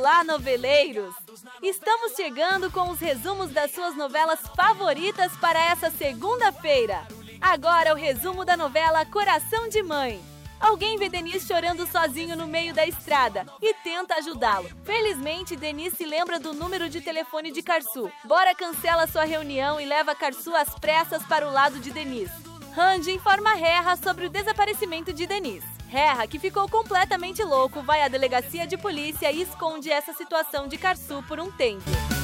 Olá, noveleiros! Estamos chegando com os resumos das suas novelas favoritas para essa segunda-feira. Agora o resumo da novela Coração de Mãe. Alguém vê Denis chorando sozinho no meio da estrada e tenta ajudá-lo. Felizmente, Denis se lembra do número de telefone de Karsu. Bora cancela sua reunião e leva Karsu às pressas para o lado de Denis. Randy informa Reha sobre o desaparecimento de Denis. Reha, que ficou completamente louco, vai à delegacia de polícia e esconde essa situação de Karsu por um tempo.